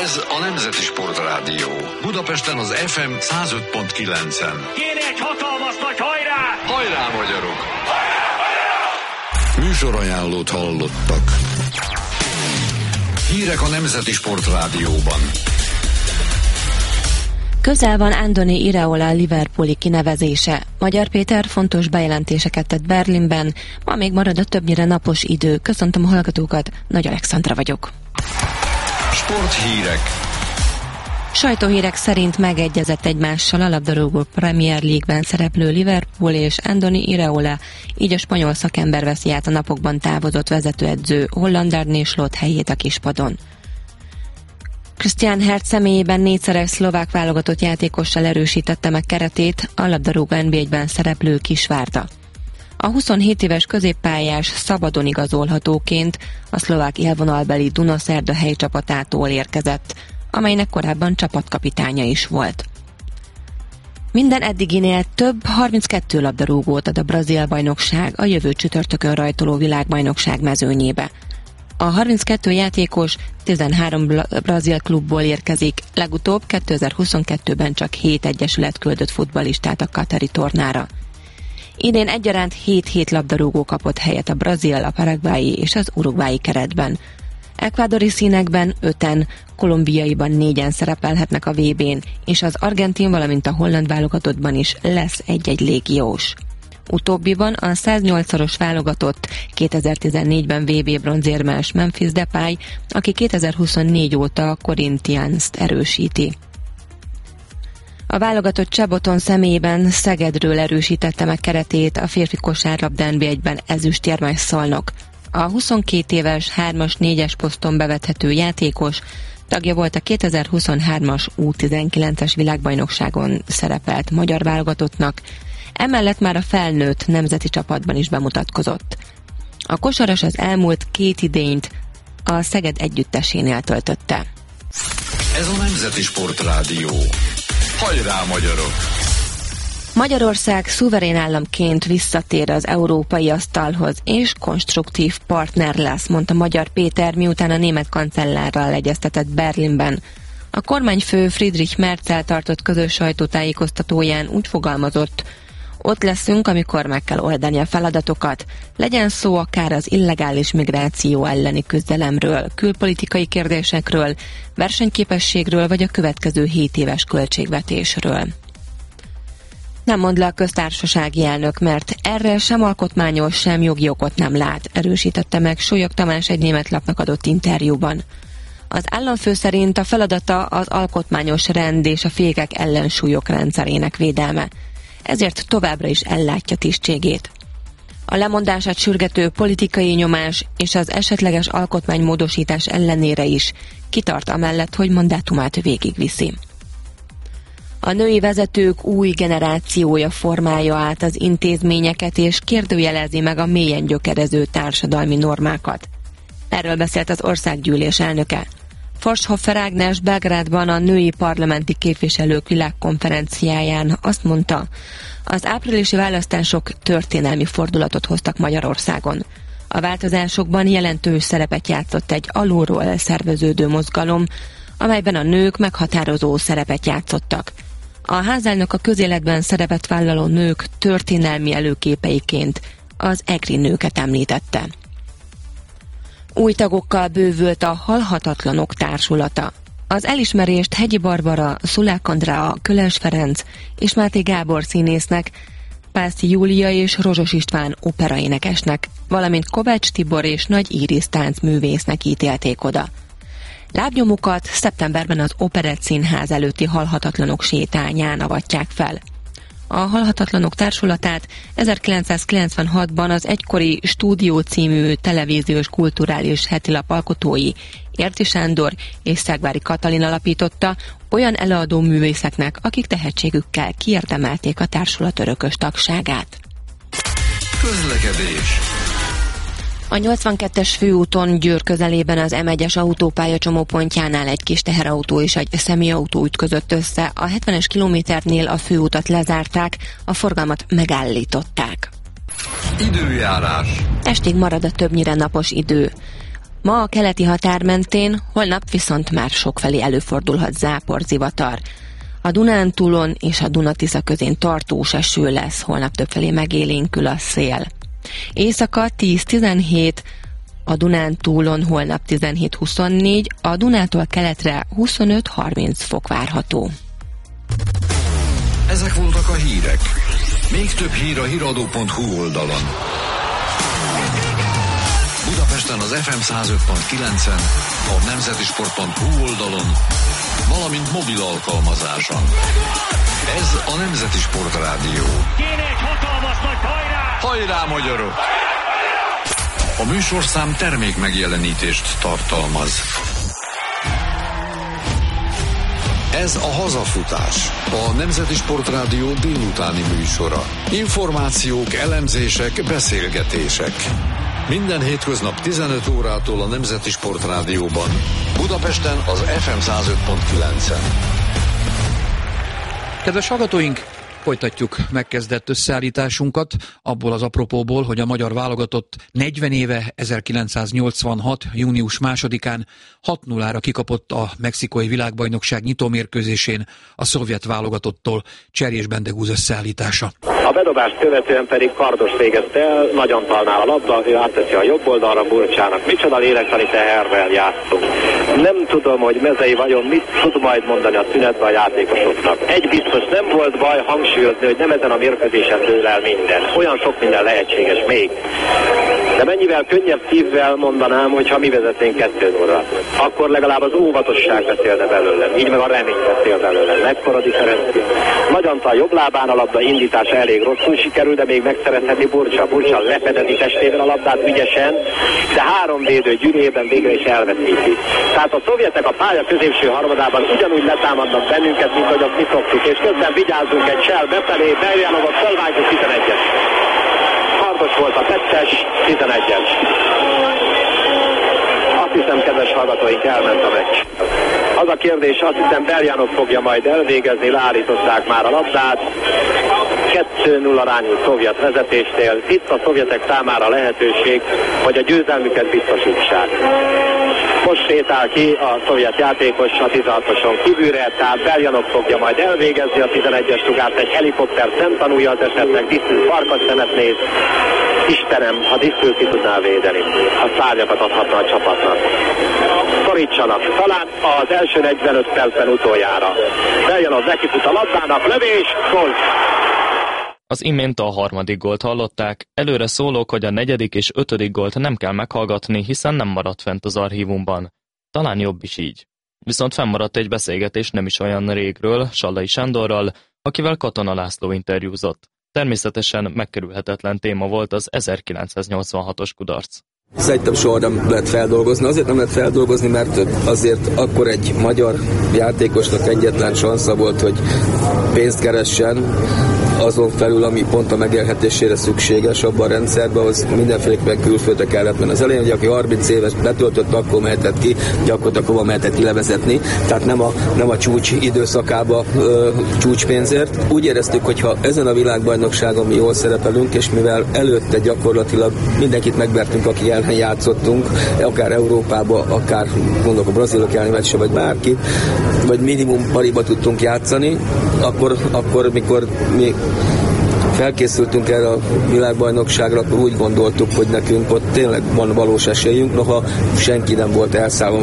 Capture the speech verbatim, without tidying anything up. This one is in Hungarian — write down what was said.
Ez a Nemzeti Sportrádió. Budapesten az ef em száz öt pont kilencen. Kéne egy hatalmas nagy hajrá! Hajrá, magyarok! Hajrá, hajrá! Műsorajánlót hallottak. Hírek a Nemzeti Sportrádióban. Közel van Andoni Iraola liverpooli kinevezése. Magyar Péter fontos bejelentéseket tett Berlinben, ma még marad a többnyire napos idő. Köszöntöm a hallgatókat, Nagy Alexandra vagyok. Sporthírek. Sajtóhírek szerint megegyezett egymással a labdarúgó Premier League-ben szereplő Liverpool és Andoni Iraola, így a spanyol szakember veszi át a napokban távozott vezetőedző Holland Arne Slot helyét a kispadon. Christian Hertz személyében négyszeres szlovák válogatott játékossal erősítette meg keretét a labdarúgó en bé egyben szereplő Kisvárda. A huszonhét éves középpályás szabadon igazolhatóként a szlovák élvonalbeli Dunaszerda helycsapatától érkezett, amelynek korábban csapatkapitánya is volt. Minden eddiginél több harminckettő labdarúgót ad a brazil bajnokság a jövő csütörtökön rajtoló világbajnokság mezőnyébe. A harminckettő játékos tizenhárom brazil klubból érkezik, legutóbb kétezer-huszonkettőben csak hét egyesület küldött futballistát a katari tornára. Idén egyaránt hét-hét labdarúgó kapott helyet a brazil, a paraguayi és az uruguayi keretben. Ekvádori színekben öten, kolumbiaiban négyen szerepelhetnek a vé bén, és az argentin, valamint a holland válogatottban is lesz egy-egy légiós. Utóbbiban a száznyolcszoros válogatott kétezer-tizennégyben vé bé bronzérmes Memphis Depay, aki kétezer-huszonnégy óta a Corinthians-t erősíti. A válogatott Csaboton személyében Szegedről erősítette meg keretét a férfi kosárlabda en bé egyben ezüstérmes Szolnok. A huszonkét éves hármas négyes poszton bevethető játékos tagja volt a kétezer-huszonhármas U tizenkilences világbajnokságon szerepelt magyar válogatottnak, emellett már a felnőtt nemzeti csapatban is bemutatkozott. A kosaras az elmúlt két idényt a Szeged együttesénél töltötte. Ez a Nemzeti Sportrádió. Hajrá, magyarok! Magyarország szuverén államként visszatér az európai asztalhoz, és konstruktív partner lesz, mondta Magyar Péter, miután a német kancellárral egyeztetett Berlinben. A kormányfő Friedrich Merzel tartott közös sajtótájékoztatóján úgy fogalmazott: ott leszünk, amikor meg kell oldani a feladatokat. Legyen szó akár az illegális migráció elleni küzdelemről, külpolitikai kérdésekről, versenyképességről vagy a következő hét éves költségvetésről. Nem mond le a köztársasági elnök, mert erre sem alkotmányos, sem jogi okot nem lát, erősítette meg Sólyog Tamás egy német lapnak adott interjúban. Az államfő szerint a feladata az alkotmányos rend és a fékek ellensúlyok rendszerének védelme. Ezért továbbra is ellátja tisztségét. A lemondását sürgető politikai nyomás és az esetleges alkotmánymódosítás ellenére is kitart amellett, hogy mandátumát végigviszi. A női vezetők új generációja formálja át az intézményeket és kérdőjelezi meg a mélyen gyökerező társadalmi normákat. Erről beszélt az országgyűlés elnöke. Forshoffer Ágnes Belgrádban a női parlamenti képviselők világkonferenciáján azt mondta, az áprilisi választások történelmi fordulatot hoztak Magyarországon. A változásokban jelentős szerepet játszott egy alulról szerveződő mozgalom, amelyben a nők meghatározó szerepet játszottak. A házelnök a közéletben szerepet vállaló nők történelmi előképeiként az egri nőket említette. Új tagokkal bővült a Halhatatlanok Társulata. Az elismerést Hegyi Barbara, Szulák Andrea, Köles Ferenc és Máté Gábor színésznek, Pászi Júlia és Rozsos István operaénekesnek, valamint Kovács Tibor és Nagy Íris táncművésznek ítélték oda. Lábnyomukat szeptemberben az Operett Színház előtti Halhatatlanok sétányán avatják fel. A Halhatatlanok Társulatát ezerkilencszázkilencvenhatban az egykori Stúdió című televíziós kulturális hetilap alkotói Érti Sándor és Szegvári Katalin alapította, olyan előadó művészeknek, akik tehetségükkel kiérdemelték a társulat örökös tagságát. Közlekedés. A nyolcvankettes főúton Győr közelében az em egyes autópálya csomópontjánál egy kis teherautó és egy személyautó ütközött össze. A hetvenes kilométernél a főutat lezárták, a forgalmat megállították. Időjárás. Estig marad a többnyire napos idő. Ma a keleti határ mentén, holnap viszont már sokfelé előfordulhat záporzivatar. A Dunántúlon és a Duna-Tisza közén tartós eső lesz, holnap többfelé megélénkül a szél. Éjszaka tíz-tizenhét, a Dunántúlon holnap tizenhét-huszonnégy, a Dunától keletre huszonöt-harminc fok várható. Ezek voltak a hírek. Még több hír a híradó pont hu oldalon. Budapesten az ef em száz öt pont kilencen, a nemzeti sport pont hu oldalon, valamint mobil alkalmazáson. Ez a Nemzeti Sportrádió. Kéne egy hatalmas nagy hajrá! Hajrá, magyarok! A műsorszám termék megjelenítést tartalmaz. Ez a Hazafutás, a Nemzeti Sportrádió délutáni műsora. Információk, elemzések, beszélgetések. Minden hétköznap tizenöt órától a Nemzeti Sportrádióban. Budapesten az ef em száz öt pont kilencen. Kedves hallgatóink, folytatjuk megkezdett összeállításunkat abból az apropóból, hogy a magyar válogatott negyven éve, ezerkilencszáznyolcvanhat. június másodikán hat nullára kikapott a mexikói világbajnokság nyitómérkőzésén a szovjet válogatottól. Cserjés Bendegúz összeállítása. A bedobást követően pedig Kardos végezte el, nagyon talnál a labda, ő átteszi a jobb oldalra Burcsának. Micsoda lélektani teherrel játszunk. Nem tudom, hogy Mezei vajon mit tud majd mondani a szünetben a játékosoknak. Egy biztos, nem volt baj hangsúlyozni, hogy nem ezen a mérkőzésen dől el minden. Olyan sok minden lehetséges még. De mennyivel könnyebb szívvel mondanám, hogy ha mi vezetnénk kettő nullra. Akkor legalább az óvatosság beszélne belőlem, így meg a remény beszél belőlem. Mekkora differencia. Nagyantal jobb lábán a labda indítása elég rosszul sikerül, de még megszerezheti Burcsa. Burcsa lefedezi testével a labdát ügyesen, de három védő gyűrűjében végre is elveszíti. Tehát a szovjetek a pálya középső harmadában ugyanúgy letámadnak bennünket, mint hogy azt mi szoktuk, és közben vigyázzunk egy sel befelé, Berjanovot fölvágjuk tizenegyes. Kardos volt a tettes, tizenegyes. Azt hiszem, kedves hallgatóink, elment a meccs. Az a kérdés, azt hiszem, Berjanov fogja majd elvégezni, leállították már a labdát. kettő null arányú szovjet vezetésnél. Itt a szovjetek számára lehetőség, hogy a győzelmüket biztosítsák. Most sétál ki a szovjet játékos a tizenhatoson kívülre, tehát Berjanov fogja majd elvégezni a tizenegyes sugárt, egy helikopter szemtanúja az esetnek, Disztül farkas szemet néz. Istenem, ha Disztül ki tudná védeni, a szárnyakat adhatna a csapatnak. Szorítsanak, talán az első negyvenöt percben utoljára. Berjanov nekifut a labdának, lövés, gól! Az imént a harmadik gólt hallották, előre szólok, hogy a negyedik és ötödik gólt nem kell meghallgatni, hiszen nem maradt fent az archívumban. Talán jobb is így. Viszont fennmaradt egy beszélgetés nem is olyan régről, Sallai Sándorral, akivel Katona László interjúzott. Természetesen megkerülhetetlen téma volt az ezerkilencszáznyolcvanhatos kudarc. Szerintem soha nem lehet feldolgozni. Azért nem lehet feldolgozni, mert azért akkor egy magyar játékosnak egyetlen sansza volt, hogy pénzt keressen, azon felül, ami pont a megélhetésére szükséges abban a rendszerben, az mindenféleképpen külföldre kellett menni. Az elején, hogy aki harminc éves letöltött, akkor mehetett ki, gyakorlatilag hova mehetett ki levezetni, tehát nem a, nem a csúcs időszakába ö, csúcspénzért. Úgy éreztük, hogy ha ezen a világbajnokságon mi jól szerepelünk, és mivel előtte gyakorlatilag mindenkit megvertünk, aki ellen játszottunk, akár Európába, akár mondok a brazilok elleni meccse, vagy bárki, vagy minimum pariba tudtunk játszani, akkor, akkor mikor mi felkészültünk erre a világbajnokságra, akkor úgy gondoltuk, hogy nekünk ott tényleg van valós esélyünk, noha senki nem volt elszállva